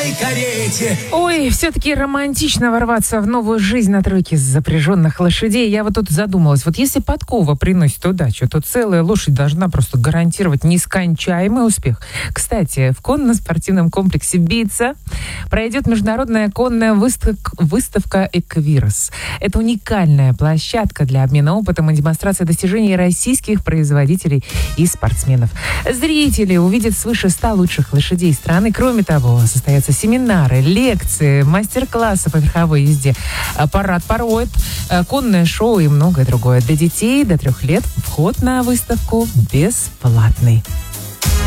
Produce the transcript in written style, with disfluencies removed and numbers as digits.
карете. Ой, все-таки романтично ворваться в новую жизнь на тройке запряженных лошадей. Я вот тут задумалась, вот если подкова приносит удачу, то целая лошадь должна просто гарантировать нескончаемый успех. Кстати, в конно-спортивном комплексе «Бица» пройдет международная конная выставка «Эквирос». Это уникальная площадка для обмена опытом и демонстрации достижений российских производителей и спортсменов. Зрители увидят свыше 100 лучших лошадей страны. Кроме того, состоятся семинары, лекции, мастер-классы по верховой езде, парад пород, конное шоу и многое другое. Для детей до 3 лет вход на выставку бесплатный.